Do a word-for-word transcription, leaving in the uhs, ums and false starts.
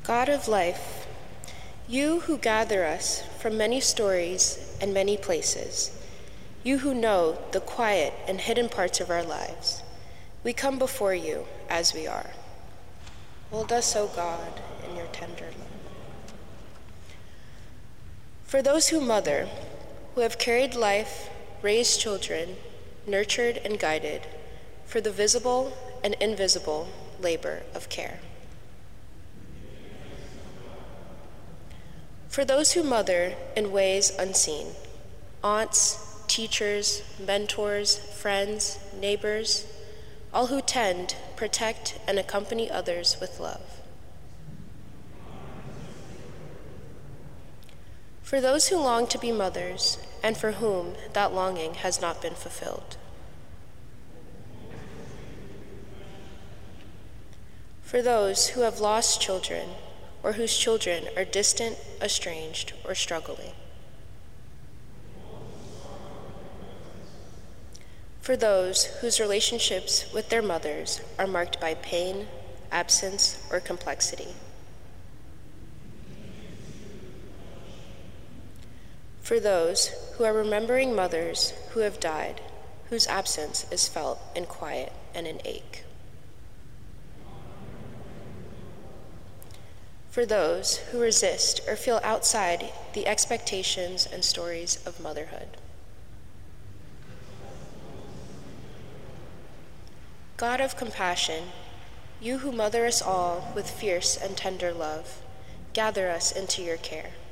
God of life, you who gather us from many stories and many places, you who know the quiet and hidden parts of our lives, we come before you as we are. Hold us, O God, in your tender love. For those who mother, who have carried life, raised children, nurtured and guided, for the visible and invisible labor of care. For those who mother in ways unseen, aunts, teachers, mentors, friends, neighbors, all who tend, protect, and accompany others with love. For those who long to be mothers, and for whom that longing has not been fulfilled. For those who have lost children, or whose children are distant, estranged, or struggling. For those whose relationships with their mothers are marked by pain, absence, or complexity. For those who are remembering mothers who have died, whose absence is felt in quiet and in ache. For those who resist or feel outside the expectations and stories of motherhood. God of compassion, you who mother us all with fierce and tender love, gather us into your care.